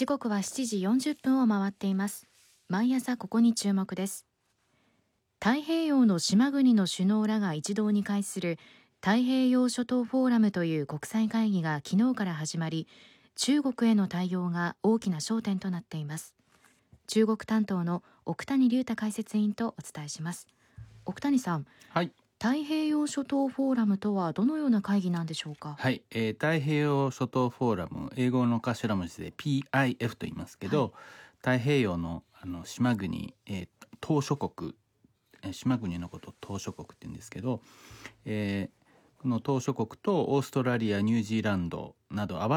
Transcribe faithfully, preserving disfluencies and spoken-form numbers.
時刻はしちじよんじゅっぷんを回っています。毎朝ここに注目です。太平洋の島国の首脳らが一堂に会する太平洋諸島フォーラムという国際会議が昨日から始まり、中国への対応が大きな焦点となっています。中国担当の奥谷龍太解説委員とお伝えします。奥谷さん、 はい、 太平洋諸島フォーラムとはどのような会議なんでしょうか。 はい、えー、太平洋諸島フォーラム、英語の頭文字で ピーアイエフ と言いますけど、はい、太平洋の、あの島国、えー、島諸国、えー、島国のことを島諸国って言うんですけど、えー、この島諸国とオーストラリア、ニュージーランドなど合わ